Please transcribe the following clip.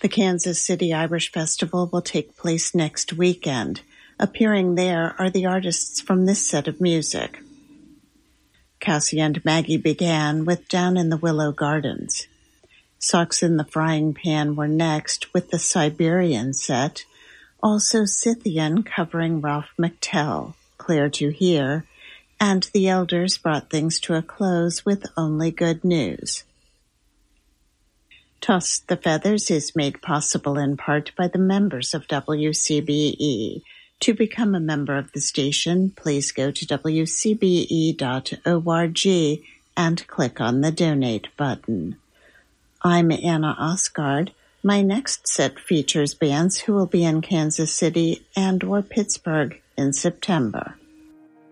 The Kansas City Irish Festival will take place next weekend. Appearing there are the artists from this set of music. Cassie and Maggie began with Down in the Willow Gardens. Socks in the Frying Pan were next with the Siberian set, also Scythian covering Ralph McTell, Clear to Hear, and the Elders brought things to a close with Only Good News. Toss the Feathers is made possible in part by the members of WCBE. To become a member of the station, please go to wcbe.org and click on the Donate button. I'm Anna Osgard. My next set features bands who will be in Kansas City and/or Pittsburgh in September.